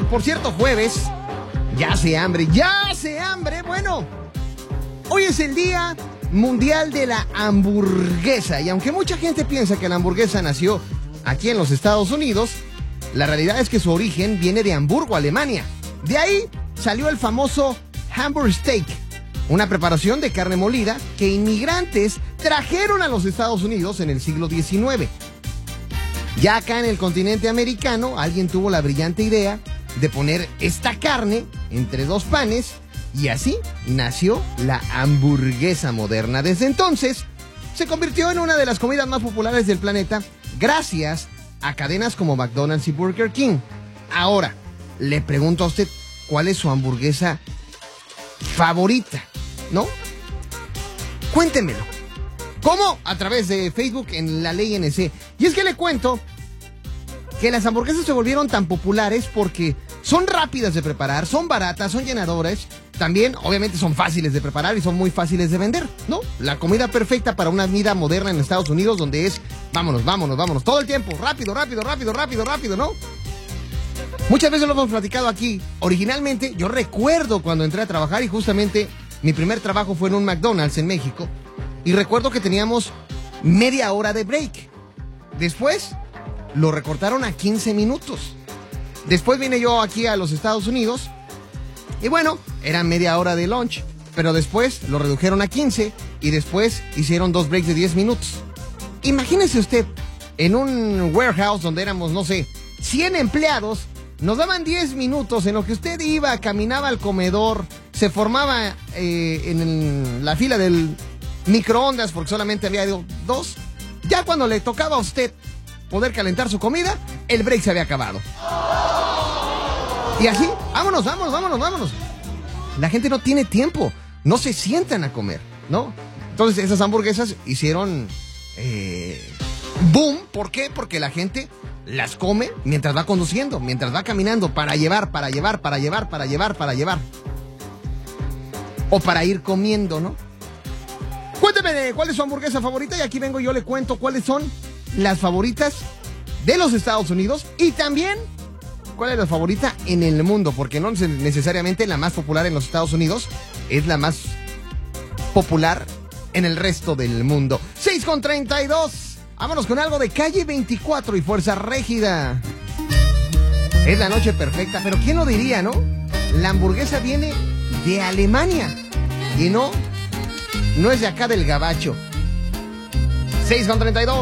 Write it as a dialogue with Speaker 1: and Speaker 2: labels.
Speaker 1: por cierto, jueves. Ya hace hambre, ya hace hambre. Bueno, hoy es el Día Mundial de la Hamburguesa. Y aunque mucha gente piensa que la hamburguesa nació aquí en los Estados Unidos, la realidad es que su origen viene de Hamburgo, Alemania. De ahí salió el famoso Hamburg Steak, una preparación de carne molida que inmigrantes trajeron a los Estados Unidos en el siglo XIX. Ya acá en el continente americano, alguien tuvo la brillante idea de poner esta carne entre dos panes y así nació la hamburguesa moderna. Desde entonces, se convirtió en una de las comidas más populares del planeta gracias a cadenas como McDonald's y Burger King. Ahora, le pregunto a usted, ¿cuál es su hamburguesa favorita? ¿No? Cuéntemelo. ¿Cómo? A través de Facebook en La Ley NC. Y es que le cuento que las hamburguesas se volvieron tan populares porque son rápidas de preparar, son baratas, son llenadoras. También, obviamente, son fáciles de preparar y son muy fáciles de vender, ¿no? La comida perfecta para una vida moderna en Estados Unidos donde es vámonos, vámonos, vámonos, todo el tiempo, rápido, rápido, rápido, rápido, rápido, ¿no? Muchas veces lo hemos platicado aquí. Originalmente, yo recuerdo cuando entré a trabajar y justamente mi primer trabajo fue en un McDonald's en México. Y recuerdo que teníamos media hora de break. Después lo recortaron a 15 minutos. Después vine yo aquí a los Estados Unidos y bueno, era media hora de lunch, pero después lo redujeron a 15 y después hicieron 2 breaks de 10 minutos. Imagínese usted, en un warehouse donde éramos, no sé, 100 empleados, nos daban 10 minutos en lo que usted iba, caminaba al comedor, se formaba en la fila del microondas porque solamente había 2. Ya cuando le tocaba a usted poder calentar su comida, el break se había acabado. Y así, vámonos, vámonos, vámonos, vámonos. La gente no tiene tiempo, no se sientan a comer, ¿no? Entonces esas hamburguesas hicieron boom. ¿Por qué? Porque la gente las come mientras va conduciendo, mientras va caminando, para llevar, para llevar, para llevar, para llevar, para llevar. O para ir comiendo, ¿no? Cuénteme cuál es su hamburguesa favorita y aquí vengo yo le cuento cuáles son las favoritas de los Estados Unidos y también cuál es la favorita en el mundo, porque no necesariamente la más popular en los Estados Unidos es la más popular en el resto del mundo. 6:32. Vámonos con algo de Calle 24 y Fuerza Régida. Es la noche perfecta, pero ¿quién lo diría, no? La hamburguesa viene de Alemania y no es de acá del gabacho. 6:32.